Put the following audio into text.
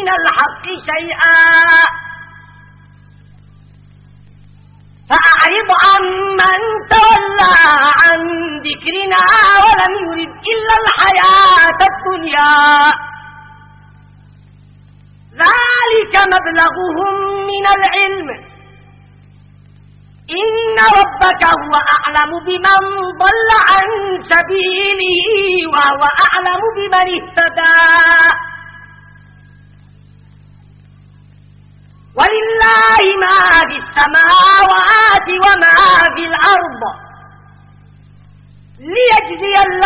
من الحق شيئا فأعرض عمن تولى عن ذكرنا ولم يرد إلا الحياة الدنيا ذلك مبلغهم من العلم إن ربك هو أعلم بمن ضل عن سبيله وهو أعلم بمن اهتدى ولله ما في السماوات وما في الأرض ليجزي الله